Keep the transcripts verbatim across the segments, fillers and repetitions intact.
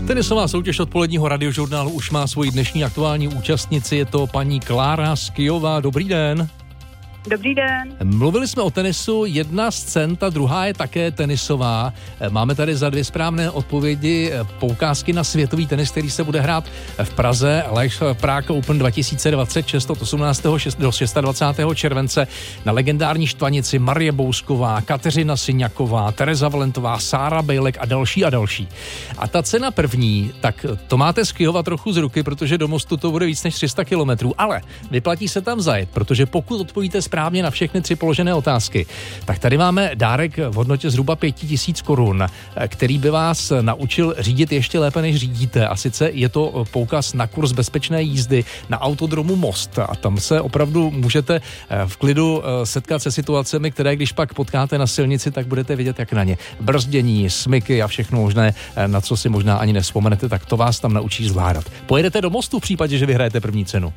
Tenisová soutěž odpoledního radiožurnálu už má svoji dnešní aktuální účastnici, je to paní Klára Skyjová. Dobrý den. Dobrý den. Mluvili jsme o tenisu, jedna z cen, ta druhá je také tenisová. Máme tady za dvě správné odpovědi poukázky na světový tenis, který se bude hrát v Praze. Lež Prague Open dva tisíce dvacet šest od osmnáctého do dvacátého šestého července na legendární štvanici Marie Bousková, Kateřina Syňaková, Tereza Valentová, Sára Bejlek a další a další. A ta cena první, tak to máte Skyjova trochu z ruky, protože do Mostu to bude víc než tři sta kilometrů, ale vyplatí se tam zajet, protože pokud odpovíte správně na všechny tři položené otázky, tak tady máme dárek v hodnotě zhruba pět tisíc korun, který by vás naučil řídit ještě lépe, než řídíte. A sice je to poukaz na kurz bezpečné jízdy na autodromu Most. A tam se opravdu můžete v klidu setkat se situacemi, které když pak potkáte na silnici, tak budete vidět, jak na ně. Brzdění, smyky a všechno možné, na co si možná ani nevzpomenete, tak to vás tam naučí zvládat. Pojedete do Mostu v případě, že vyhrajete první cenu?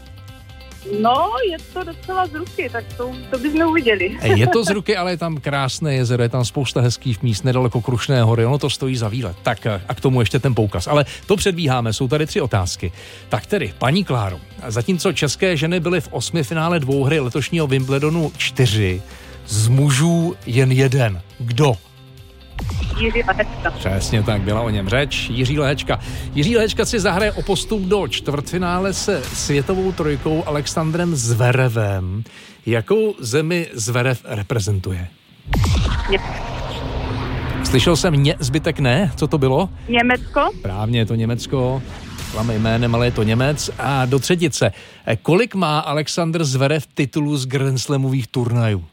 No, je to docela z ruky, tak to, to bychom uviděli. Je to z ruky, ale je tam krásné jezero, je tam spousta hezkých míst, nedaleko Krušné hory, ono to stojí za výlet. Tak a k tomu ještě ten poukaz. Ale to předbíháme, jsou tady tři otázky. Tak tedy, paní Kláro, zatímco české ženy byly v osmi finále dvouhry letošního Wimbledonu čtyři, z mužů jen jeden. Kdo? Jiří Lehečka. Přesně tak, byla o něm řeč. Jiří Lehečka. Jiří Lehečka si zahraje o postup do čtvrtfinále se světovou trojkou Alexandrem Zverevem. Jakou zemi Zverev reprezentuje? Je. Slyšel jsem ně, zbytek ne? Co to bylo? Německo. Právně je to Německo. Klame jménem, ale je to Němec. A do třetice. Kolik má Alexandr Zverev titulů z Grand Slamových turnajů?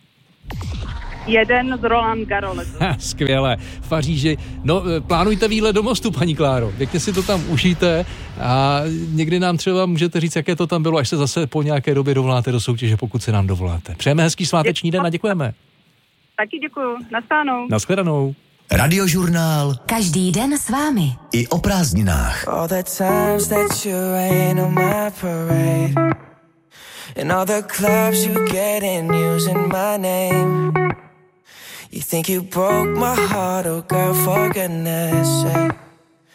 Jeden z Roland Garros. Skvěle. V Paříži. No, plánujte výlet do Mostu, paní Kláro. Pěkně si to tam užijte a někdy nám třeba můžete říct, jaké to tam bylo, až se zase po nějaké době dovoláte do soutěže, pokud se nám dovoláte. Přejeme hezký sváteční den a děkujeme. Taky děkuju. Nashledanou. Nashledanou. Radiožurnál. Každý den s vámi. I o prázdninách. All the times that you rain on my parade, and all the clubs you get in using my name. You think you broke my heart, oh girl, for goodness sake.